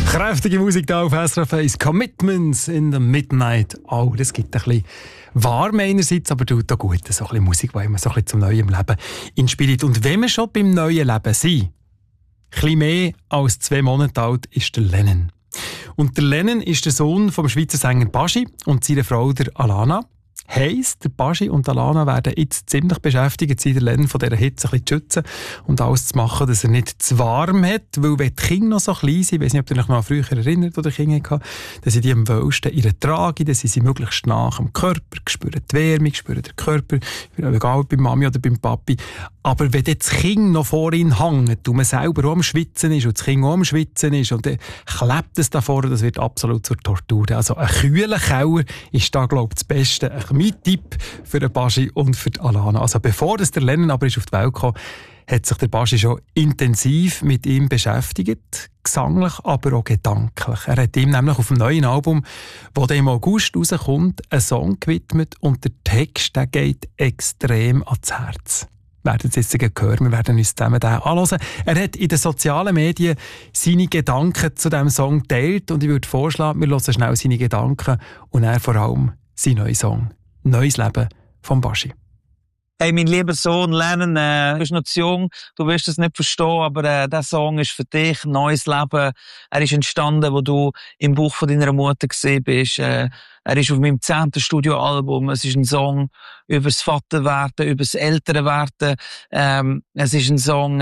Kräftige Musik da auf SRF 1. Commitments in the Midnight. Oh, das gibt ein bisschen warm einerseits, aber tut auch gut. So ein bisschen Musik, die immer so ein bisschen zum neuen Leben inspiriert. Und wenn wir schon beim neuen Leben sind, ein bisschen mehr als 2 Monate alt ist der Lennon. Und der Lennon ist der Sohn vom Schweizer Sänger Baschi und seiner Frau der Alana. Heisst, der Baschi und Alana werden jetzt ziemlich beschäftigt sein, den Lennon von dieser Hitze ein bisschen zu schützen und alles zu machen, dass er nicht zu warm hat, weil wenn die Kinder noch so klein sind, ich weiss nicht, ob ihr euch noch früher erinnert, oder Kinder hatten, dann sind die am wohlsten in der Trage, dann sind sie möglichst nah am Körper, spüren die Wärme, spüren den Körper, egal ob bei Mami oder beim Papi. Aber wenn das Kind noch vor ihnen hängt und man selber auch am Schwitzen ist und das Kind auch am Schwitzen ist und dann klebt es da vorne, das wird absolut zur Tortur. Also ein kühler Keller ist da, glaube ich, das Beste. Mein Tipp für den Baschi und für die Alana. Also bevor der Lennon aber ist auf die Welt kam, hat sich der Baschi schon intensiv mit ihm beschäftigt. Gesanglich, aber auch gedanklich. Er hat ihm nämlich auf dem neuen Album, das im August rauskommt, einen Song gewidmet und der Text, der geht extrem ans Herz. Wir werden es jetzt hören, wir werden uns zusammen den anhören. Er hat in den sozialen Medien seine Gedanken zu diesem Song geteilt und ich würde vorschlagen, wir hören schnell seine Gedanken und er vor allem seinen neuen Song. Neues Leben vom Baschi. Hey, mein lieber Sohn Lennon, du bist noch zu jung, du wirst es nicht verstehen, aber der Song ist für dich, neues Leben. Er ist entstanden, wo du im Bauch von deiner Mutter gesehen bist. Er ist auf meinem 10. Studioalbum. Es ist ein Song über das Vaterwerden, über das Elternwerden. Es ist ein Song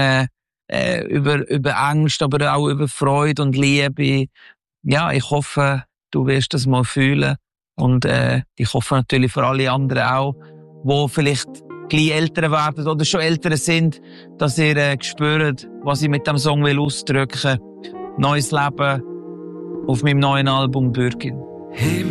über Angst, aber auch über Freude und Liebe. Ja, ich hoffe, du wirst das mal fühlen. Und ich hoffe natürlich für alle anderen auch, die vielleicht gleich älter werden oder schon älter sind, dass ihr spürt, was ich mit dem Song will ausdrücken. Neues Leben auf meinem neuen Album Bürgin.